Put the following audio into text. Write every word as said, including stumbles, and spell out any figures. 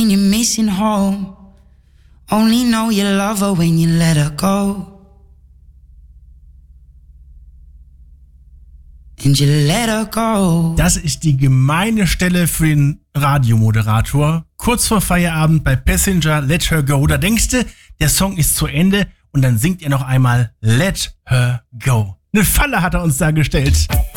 when you're missing home. Only know you love her when you let her go. And you let her go. Das ist die gemeine Stelle für den Radiomoderator. Kurz vor Feierabend bei Passenger, Let Her Go. Da denkst du, der Song ist zu Ende und dann singt er noch einmal Let Her Go. Eine Falle hat er uns da gestellt.